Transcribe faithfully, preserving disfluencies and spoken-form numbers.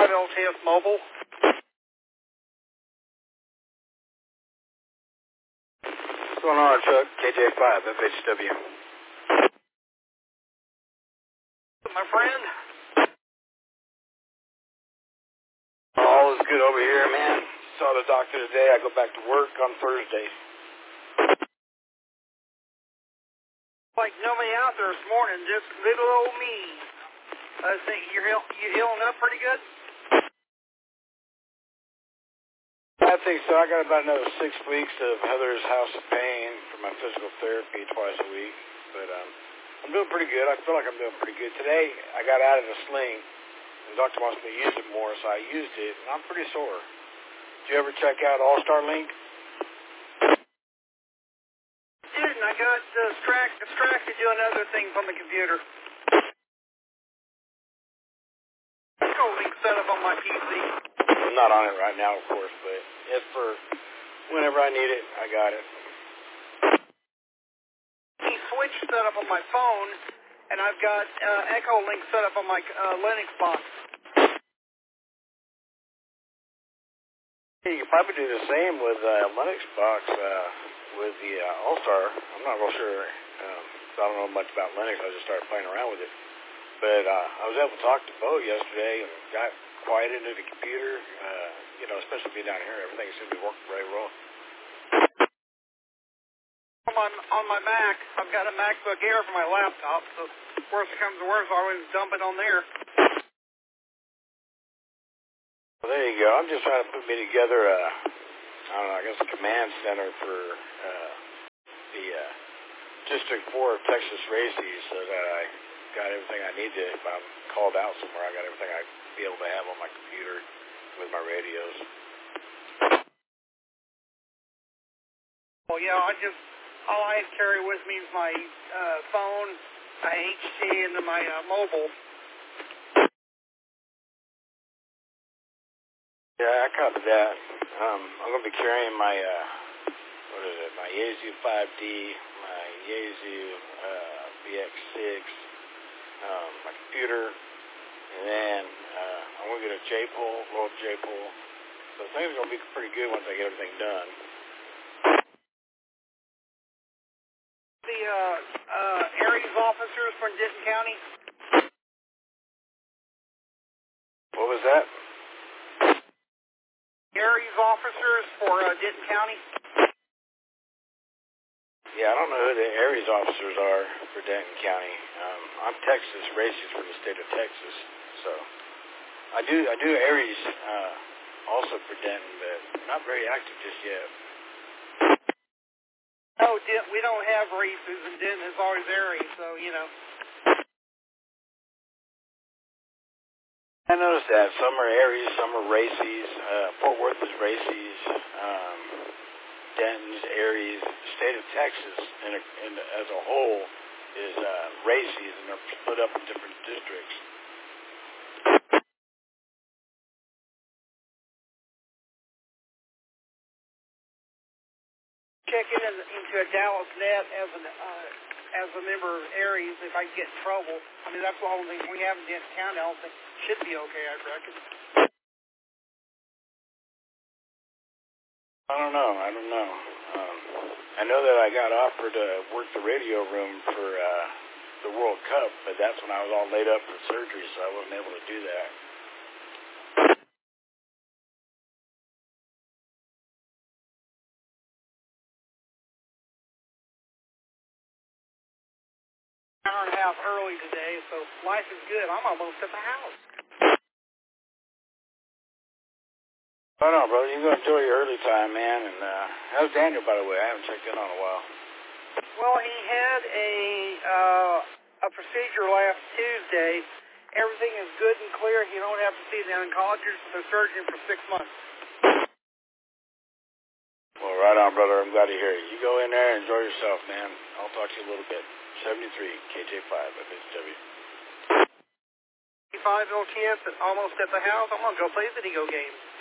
five L T S Mobile. What's going on, Chuck? K J five, F H W. My friend? All is good over here, man. Saw the doctor today. I go back to work on Thursday. Like nobody out there this morning, just little old me. I think you're heal you healing up pretty good? I think so. I got about another six weeks of Heather's House of Pain for my physical therapy twice a week. But um, I'm doing pretty good. I feel like I'm doing pretty good. Today, I got out of the sling. The doctor wants me to use it more, so I used it, and I'm pretty sore. Did you ever check out All-Star Link? Didn't. I got uh, distract, distracted doing other things on the computer. Echo Link set up on my P C. I'm not on it right now, of course, but it's for whenever I need it, I got it. He switch set up on my phone, and I've got uh, Echo Link set up on my uh, Linux box. You could probably do the same with uh, Linux box uh, with the uh, All-Star. I'm not real sure. Um, I don't know much about Linux. I just started playing around with it. But uh, I was able to talk to Bo yesterday and got quiet into the computer. Uh, you know, especially being down here, everything seemed to be working very well. On my, on my Mac, I've got a MacBook Air for my laptop, so worst it comes to worst, I always dump it on there. Well, there you go. I'm just trying to put me together a, I don't know, I guess a command center for uh, the uh, District four of Texas Races so that I got everything I need to, if I'm called out somewhere, I got everything I'd be able to have on my computer with my radios. Well, yeah, I just, all I carry with me is my uh, phone, my H D, and then my uh, mobile. Yeah, I copy that. Um, I'm going to be carrying my, uh, what is it, my Yaesu five D, my Yaesu uh, V X six, um, my computer, and then uh, I'm going to get a J-pole, little J-pole. So things are going to be pretty good once I get everything done. The uh, uh, Aries officers from Denton County. What was that? Aries officers for uh, Denton County. Yeah, I don't know who the Aries officers are for Denton County. Um, I'm Texas Races for the state of Texas, so I do I do Aries uh, also for Denton, but not very active just yet. No, Denton, we don't have races, and Denton is always Aries, so you know. I noticed that. Some are Aries, some are Races. Uh, Fort Worth is Races. Um, Denton's Aries. The state of Texas in a, in, as a whole is uh, Races, and they're split up in different districts. Check in into a Dallas net as an uh, as a member of Aries if I get in trouble. I mean, that's the only thing we have in Denton County. I don't think should be okay, I reckon. I don't know. I don't know. Um, I know that I got offered to work the radio room for uh, the World Cup, but that's when I was all laid up for surgery, so I wasn't able to do that. An hour and a half early today, so life is good. I'm almost at the house. Oh, no, brother. You're going to enjoy your early time, man. And uh, how's Daniel, by the way? I haven't checked in on a while. Well, he had a uh, a procedure last Tuesday. Everything is good and clear. You don't have to see the oncologist or the surgeon for six months. Well, right on, brother. I'm glad to hear it. You go in there and enjoy yourself, man. I'll talk to you a little bit. seventy-three, K J five, F H W. five L T S almost at the house. I'm going to go play video games.